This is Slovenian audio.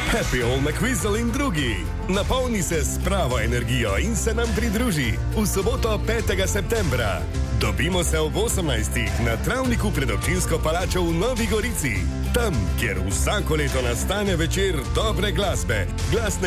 Happy Old McWhistle in drugi. Napolni se s pravo energijo in se nam pridruži v soboto 5. septembra. Dobimo se ob 18. na travniku pred občinsko palačo v Novi Gorici. Tam, kjer vsako leto nastane večer dobre glasbe, glasne